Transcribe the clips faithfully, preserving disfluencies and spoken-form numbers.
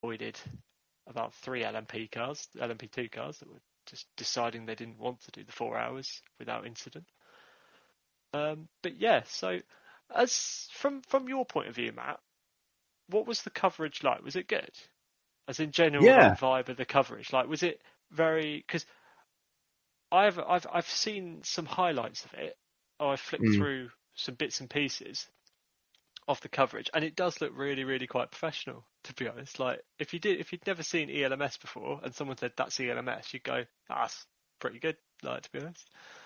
avoided about three L M P cars, L M P two cars that were just deciding they didn't want to do the four hours without incident. Um, but yeah, so as from from your point of view, Matt, what was the coverage like? Was it good? As in general, Yeah. like vibe of the coverage, like was it very? Because I've I've I've seen some highlights of it. Oh, I flicked Mm. through some bits and pieces of the coverage, and it does look really, really quite professional. To be honest, like if you did, if you'd never seen E L M S before, and someone said that's E L M S, you'd go, ah, "That's pretty good." Like, to be honest.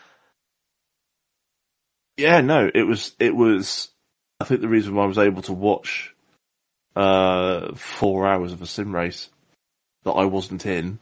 Yeah, no, it was, it was, I think the reason why I was able to watch, uh, four hours of a sim race that I wasn't in,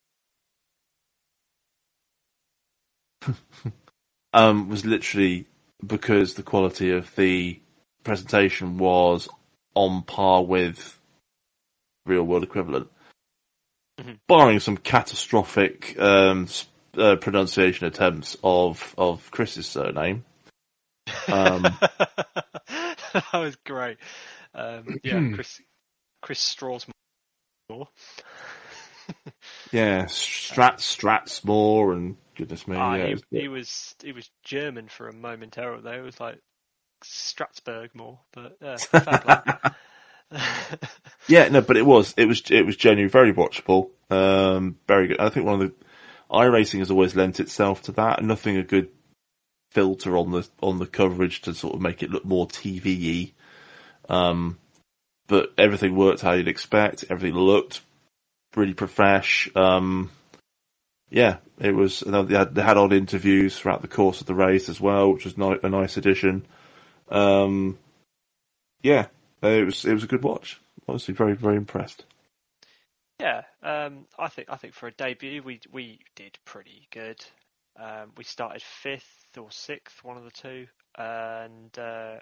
um, was literally because the quality of the presentation was on par with real world equivalent. Mm-hmm. Barring some catastrophic, um, uh, pronunciation attempts of, of Chris's surname. Um, that was great. Um, yeah, Chris Chris Strausmore. yeah, Strat Stratsmore and goodness me, Ah, yeah. he It's, he was he was German for a momentarily there. It was like Strasbourg more, but uh, fair play. yeah, no, but it was it was it was genuinely very watchable, um, very good. I think one of the iRacing has always lent itself to that. Nothing a good filter on the on the coverage to sort of make it look more T V-y. Um, but everything worked how you'd expect. Everything looked really profesh. Um, yeah, it was. They had, they had odd interviews throughout the course of the race as well, which was ni- a nice addition. Um, yeah, it was it was a good watch. Honestly, very very impressed. Yeah, um, I think I think for a debut we we did pretty good. Um, we started fifth or sixth, one of the two, and uh,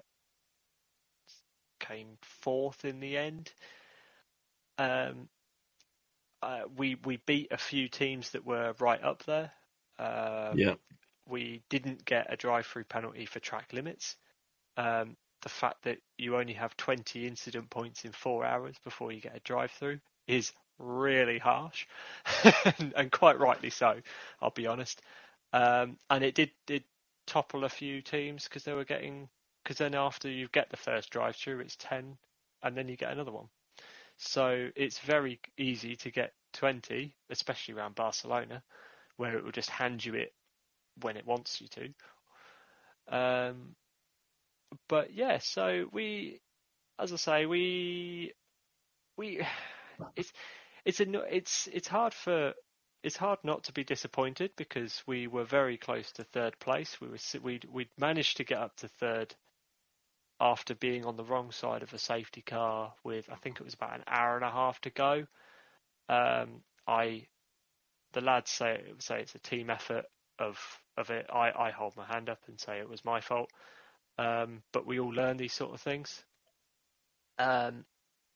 came fourth in the end. Um, uh, we we beat a few teams that were right up there. Um, Yeah. We didn't get a drive-through penalty for track limits. Um, the fact that you only have twenty incident points in four hours before you get a drive-through is really harsh, and, and quite rightly so. I'll be honest. Um, and it did did topple a few teams because they were getting because then after you get the first drive-through, it's ten, and then you get another one. So it's very easy to get twenty, especially around Barcelona, where it will just hand you it when it wants you to. Um, but yeah, so we, as I say, we we it's it's a it's it's hard for it's hard not to be disappointed because we were very close to third place. We were we'd we'd managed to get up to third after being on the wrong side of a safety car with I think it was about an hour and a half to go. Um, I the lads say say it's a team effort of of it. I, I hold my hand up and say it was my fault. Um, but we all learn these sort of things. Um,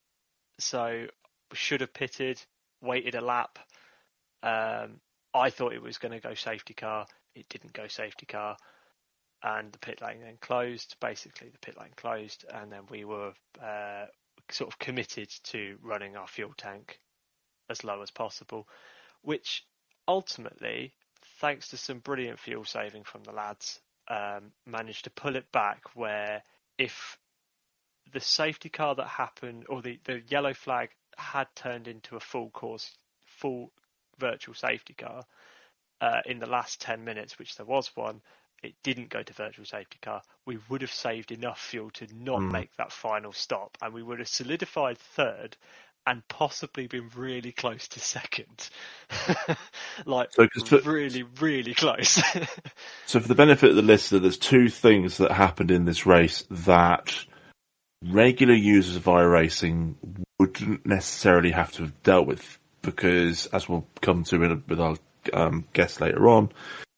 so we should have pitted, waited a lap. Um, I thought it was going to go safety car. It didn't go safety car. And the pit lane then closed. Basically, the pit lane closed. And then we were uh, sort of committed to running our fuel tank as low as possible, which ultimately, thanks to some brilliant fuel saving from the lads, um, managed to pull it back where if the safety car that happened or the, the yellow flag had turned into a full course, full virtual safety car uh, in the last ten minutes, which there was one, it didn't go to virtual safety car. We would have saved enough fuel to not Mm. make that final stop, and we would have solidified third and possibly been really close to second. like So, 'cause for, really, really close. so for the benefit of the listener, there's two things that happened in this race that regular users of iRacing wouldn't necessarily have to have dealt with, because as we'll come to in a, with our um, guest later on,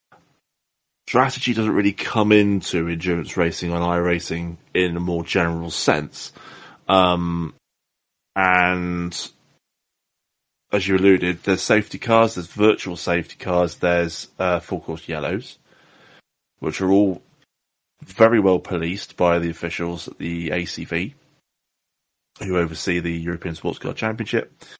strategy doesn't really come into endurance racing on iRacing in a more general sense. Um, and as you alluded, there's safety cars, there's virtual safety cars, there's uh, full course yellows, which are all very well policed by the officials at the A C V. who oversee the European Sports Car Championship.